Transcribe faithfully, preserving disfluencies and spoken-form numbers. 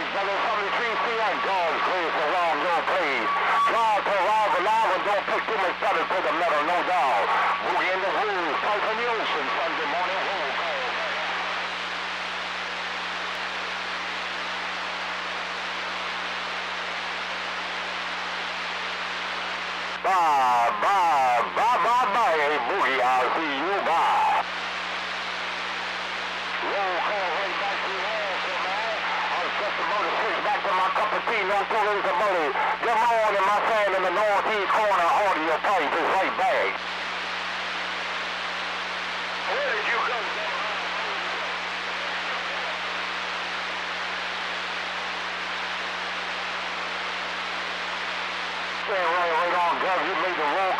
brothers from the three C and God's grace around your place. Try to arrive alive and don't pick too much better to the metal, no doubt. Boogie in the woods, fight in the ocean, Sunday morning, roll call. Bye, bye, bye, bye, bye, hey Boogie, I'll see you, bye. Roll call right back to the answer, man. I'll set the motor six back to my cup of tea, no two days of money. Good morning, my friend in the northeast corner, audio pipe is right back. Where did you go, man? Right, right on, Gov. You made the roll